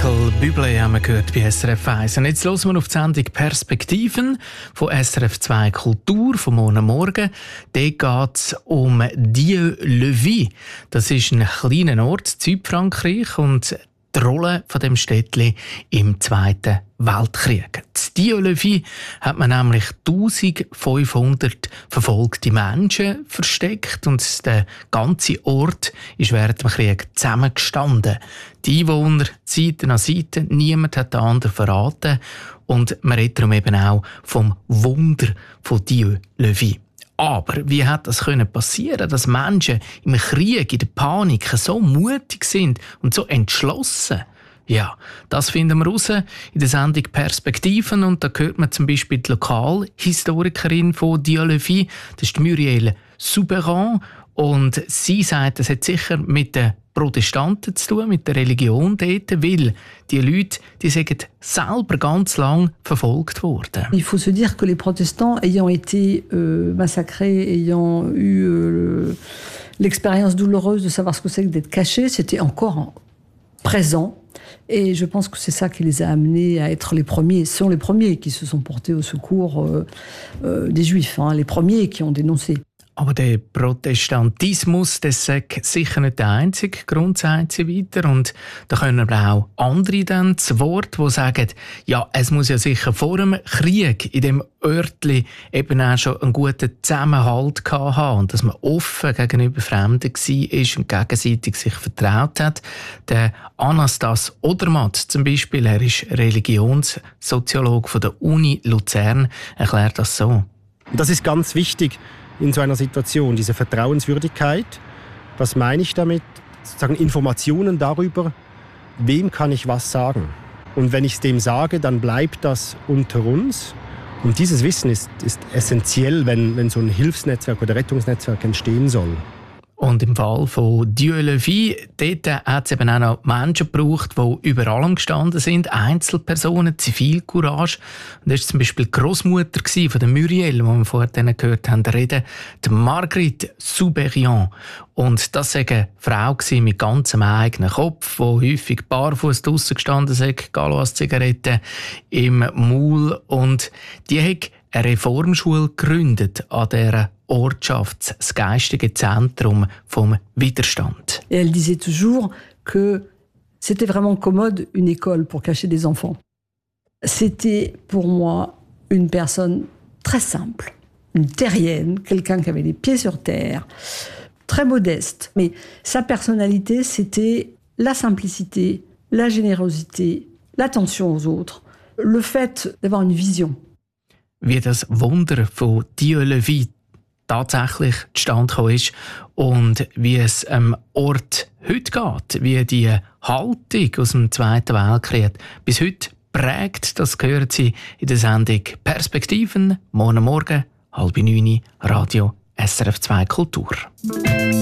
Michael Bublé haben wir gehört bei SRF 1. Und jetzt hören wir auf die Sendung «Perspektiven» von SRF 2 Kultur vom Morgen. Dort geht es um Dieu-le-Vis. Das ist ein kleiner Ort in Südfrankreich und die Rolle von dem Städtchen im Zweiten Weltkrieg. In Dieu-le-Vis hat man nämlich 1500 verfolgte Menschen versteckt und der ganze Ort ist während dem Krieg zusammengestanden. Die Einwohner Seite an Seite, niemand hat den anderen verraten und man redet darum eben auch vom Wunder von Dieu-le-Vis. Aber wie hat das passieren, dass Menschen im Krieg, in der Panik so mutig sind und so entschlossen? Ja, das finden wir raus in der Sendung «Perspektiven». Und da hört man zum Beispiel die Lokalhistorikerin von Dieu-le-Vis, das ist Muriel Souberan. Und sie sagt, das hat sicher mit den Protestanten zu tun, mit der Religion dort, weil die Leute, die sind selber ganz lang verfolgt worden. Il faut se dire que les protestants, ayant été massacrés, ayant eu l'expérience douloureuse de savoir ce que c'est que d'être cachés, c'était encore présent. Et je pense que c'est ça qui les a amenés à être les premiers. Ce sont les premiers qui se sont portés au secours des Juifs, les premiers qui ont dénoncé. Aber der Protestantismus, das sagt sicher nicht der einzige Grund, sagt sie weiter. Und da können aber auch andere dann zu Wort, die sagen, ja, es muss ja sicher vor dem Krieg in dem Örtli eben auch schon einen guten Zusammenhalt gehabt haben und dass man offen gegenüber Fremden war und gegenseitig sich vertraut hat. Der Anastas Odermatt zum Beispiel, er ist Religionssoziologe von der Uni Luzern, erklärt das so. Das ist ganz wichtig in so einer Situation, diese Vertrauenswürdigkeit. Was meine ich damit? Sozusagen Informationen darüber, wem kann ich was sagen. Und wenn ich es dem sage, dann bleibt das unter uns. Und dieses Wissen ist essentiell, wenn so ein Hilfsnetzwerk oder Rettungsnetzwerk entstehen soll. Und im Fall von Dieu-le-Vis, dort hat es eben auch noch Menschen gebraucht, die über allem gestanden sind, Einzelpersonen, Zivilcourage. Und das war zum Beispiel die Grossmutter von der Muriel, die wir vorhin gehört haben, reden, die Marguerite Souberan. Und das war eine Frau mit ganzem eigenen Kopf, die häufig barfuß draussen gestanden ist, Galois-Zigaretten im Maul. Und die hat eine Reformschule gegründet an dieser Ortschaft, das geistige Zentrum vom Widerstand. Et elle disait toujours que c'était vraiment commode une école pour cacher des enfants. C'était pour moi une personne très simple, une terrienne, quelqu'un qui avait les pieds sur terre, très modeste. Mais sa personnalité, c'était la simplicité, la générosité, l'attention aux autres, le fait d'avoir une vision. Wie das Wunder von Dieu-le-Vis tatsächlich zustande gekommen ist und wie es am Ort heute geht, wie die Haltung aus dem Zweiten Weltkrieg bis heute prägt, das hören Sie in der Sendung «Perspektiven», morgen 8:30, Radio SRF 2 Kultur.